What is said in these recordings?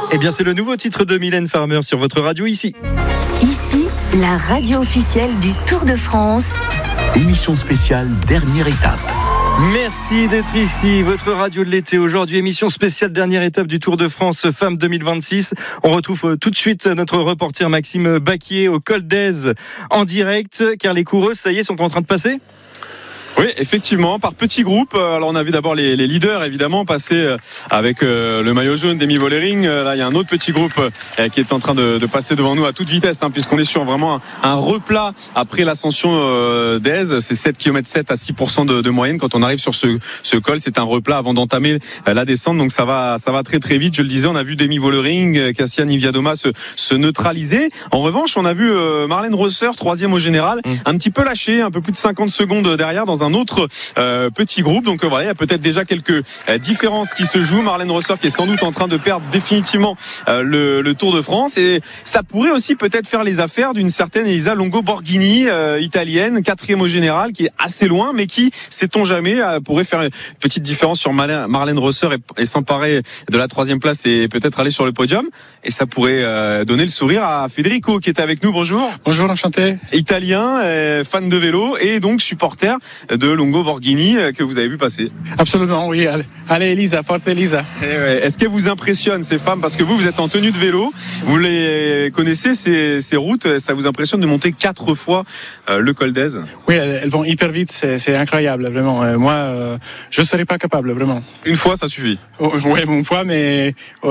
Eh bien, c'est le nouveau titre de Mylène Farmer sur votre radio ici. Ici, la radio officielle du Tour de France. Émission spéciale, dernière étape. Merci d'être ici, votre radio de l'été. Aujourd'hui, émission spéciale, dernière étape du Tour de France Femmes 2026. On retrouve tout de suite notre reporter Maxime Baquier au Col d'Èze en direct, car les coureuses, ça y est, sont en train de passer. Oui, effectivement, par petits groupes. Alors on a vu d'abord les leaders, évidemment, passer avec le maillot jaune d'Emi Vollering. Là, il y a un autre petit groupe qui est en train de passer devant nous à toute vitesse, puisqu'on est sur vraiment un replat après l'ascension d'Èze. C'est 7 km 7 à 6% de moyenne. Quand on arrive sur ce col, c'est un replat avant d'entamer la descente. Donc ça va très très vite. Je le disais, on a vu d'Emi Vollering, Kasia Niewiadoma se neutraliser. En revanche, on a vu Marlène Rosser, 3e au général, un petit peu lâché, un peu plus de 50 secondes derrière dans un autre petit groupe. Donc voilà, il y a peut-être déjà quelques différences qui se jouent. Marlène Rosser qui est sans doute en train de perdre définitivement le Tour de France, et ça pourrait aussi peut-être faire les affaires d'une certaine Elisa Longo Borghini, italienne, 4e au général, qui est assez loin, mais qui, sait-on jamais, pourrait faire une petite différence sur Marlène Rosser et s'emparer de la 3e place et peut-être aller sur le podium. Et ça pourrait donner le sourire à Federico qui est avec nous. Bonjour. Bonjour, enchanté. Italien, fan de vélo et donc supporter de Longo Borghini que vous avez vu passer. Absolument, oui. Allez Elisa, forte Elisa. Est-ce qu'elles vous impressionnent ces femmes? Parce que vous êtes en tenue de vélo, vous les connaissez ces routes, ça vous impressionne de monter 4 fois le Col d'Èze? Oui, elles vont hyper vite, c'est incroyable, vraiment. Moi, je serais pas capable, vraiment. Une fois, ça suffit? Oui, une fois, mais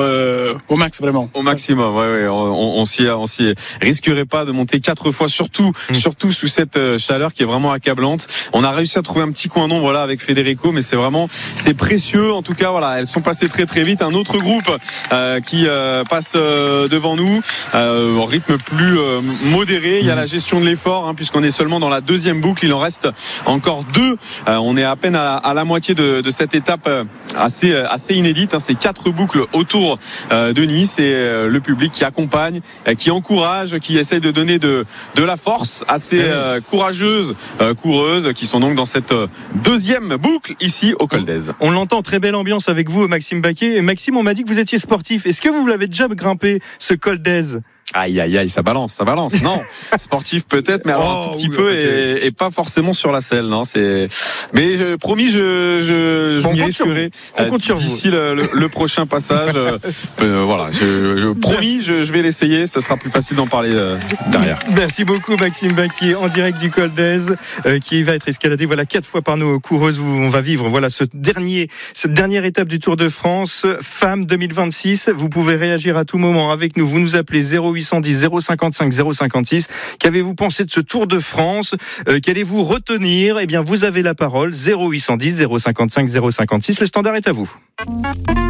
au max, vraiment. Au maximum, ouais. On s'y risquerait pas de monter 4 fois, surtout sous cette chaleur qui est vraiment accablante. On a réussi à trouver un petit coin d'ombre là avec Federico, mais c'est précieux. En tout cas, voilà, elles sont passées très très vite. Un autre groupe qui passe devant nous, au rythme plus modéré. Il y a la gestion de l'effort, puisqu'on est seulement dans la 2e boucle. Il en reste encore 2. On est à peine à la moitié de cette étape assez inédite. C'est 4 boucles autour de Nice, et le public qui accompagne, qui encourage, qui essaye de donner de la force à ces courageuses coureuses qui sont donc dans cette 2e boucle ici au Col d'Èze. On l'entend, très belle ambiance avec vous, Maxime Baquier. Et Maxime, on m'a dit que vous étiez sportif. Est-ce que vous l'avez déjà grimpé, ce Col d'Èze? Aïe, ça balance. Non, sportif peut-être, mais alors un tout petit peu, okay. et pas forcément sur la selle, non. Mais promis, je m'y risquerai d'ici le prochain passage. Voilà, promis, je vais l'essayer. Ce sera plus facile d'en parler derrière. Merci beaucoup, Maxime Baquier, en direct du Col d'Èze, qui va être escaladé 4 fois par nos coureuses. On va vivre cette dernière étape du Tour de France, Femmes 2026. Vous pouvez réagir à tout moment avec nous. Vous nous appelez 0810 055 056. Qu'avez-vous pensé de ce Tour de France? Qu'allez-vous retenir? Eh bien, vous avez la parole. 0810 055 056. Le standard est à vous.